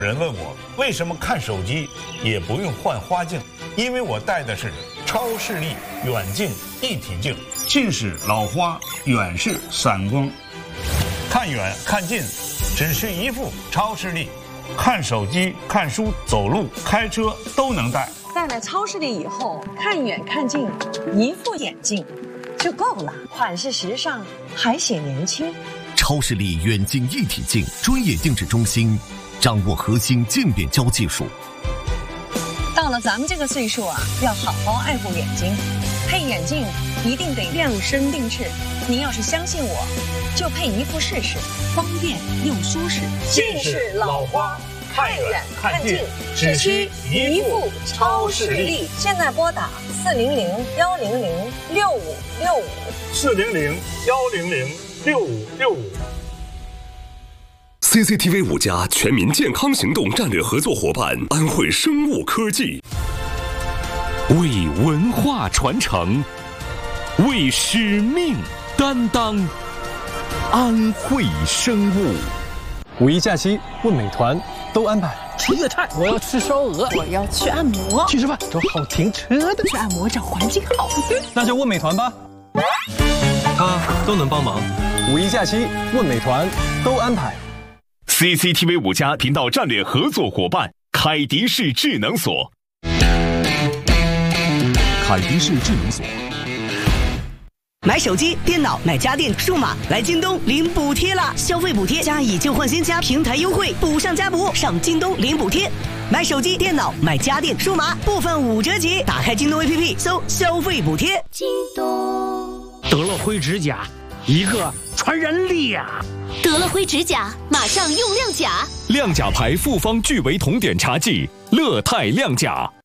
人问我为什么看手机也不用换花镜，因为我戴的是超视力远近一体镜，近视老花，远视散光，看远看近只需一副超视力，看手机、看书、走路、开车都能戴。 戴了超视力以后，看远看近，一副眼镜就够了，款式时尚，还显年轻。 超视力远近一体镜专业定制中心，掌握核心渐变焦技术。 到了咱们这个岁数啊，要好好爱护眼睛，配眼镜一定得量身定制。您要是相信我，就配一副试试，方便又舒适。 近视老花，看远看近只需一副超视力。 现在拨打 400-100-6565，400-100-6565。 CCTV 5家全民健康行动战略合作伙伴安慧生物科技， 为文化传承，为使命担当，安慧生物。 五一假期问美团都安排。 吃粤菜，我要吃烧鹅， 我要去按摩， 去吃饭，找好停车的， 去按摩找环境好的， 那就问美团吧，他都能帮忙。五一假期问美团都安排。 CCTV 5家频道战略合作伙伴凯迪士智能锁。凯迪士智能锁。 买手机、电脑、买家电、数码，来京东领补贴啦！消费补贴加以旧换新加平台优惠，补上加补，上京东领补贴。买手机、电脑、买家电、数码，部分5折起。打开京东 APP 搜消费补贴。 京东得了灰指甲，一个传染俩。 得了灰指甲，马上用亮甲。 亮甲牌复方聚维酮碘茶剂，乐泰亮甲。